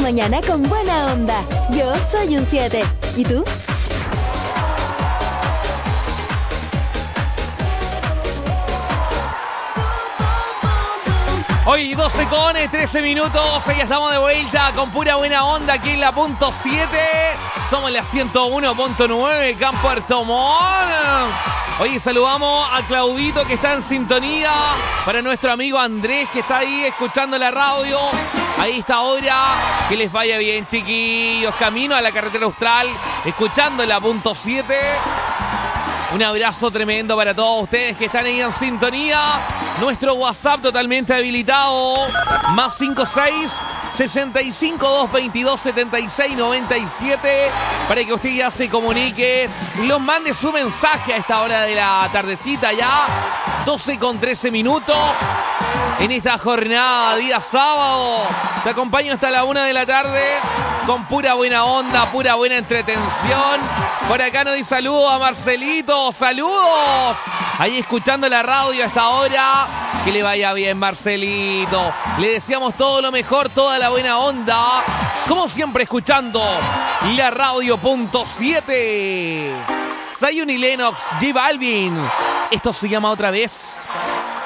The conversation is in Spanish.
mañana con buena onda. Yo soy un 7. ¿Y tú? Hoy 12 con 13 minutos, ya estamos de vuelta con pura buena onda aquí en la punto 7. Somos la 101.9 acá en Puerto Montt. Hoy saludamos a Claudito que está en sintonía, para nuestro amigo Andrés que está ahí escuchando la radio. Ahí está ahora, que les vaya bien chiquillos, camino a la carretera austral, escuchando la punto 7. Un abrazo tremendo para todos ustedes que están ahí en sintonía. Nuestro WhatsApp totalmente habilitado. Más 56 65 222 76 97. Para que usted ya se comunique. Los mande su mensaje a esta hora de la tardecita ya. 12 con 13 minutos. En esta jornada, día sábado. Te acompaño hasta la 1 de la tarde. Con pura buena onda, pura buena entretención. Por acá nos di saludos a Marcelito. ¡Saludos! Ahí escuchando la radio hasta ahora. Que le vaya bien, Marcelito. Le deseamos todo lo mejor, toda la buena onda. Como siempre, escuchando la radio punto 7. Zion y Lennox, J Balvin. Esto se llama Otra Vez.